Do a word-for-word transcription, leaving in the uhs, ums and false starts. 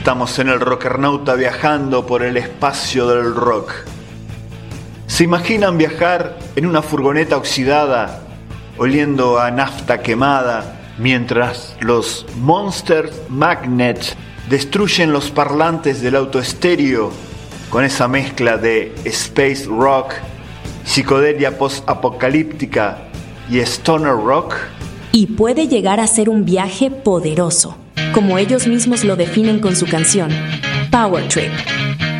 Estamos en el Rockernauta viajando por el espacio del rock. ¿Se imaginan viajar en una furgoneta oxidada, oliendo a nafta quemada, mientras los Monster Magnet destruyen los parlantes del autoestéreo con esa mezcla de space rock, psicodelia post-apocalíptica y stoner rock? Y puede llegar a ser un viaje poderoso, como ellos mismos lo definen con su canción, Power Trip.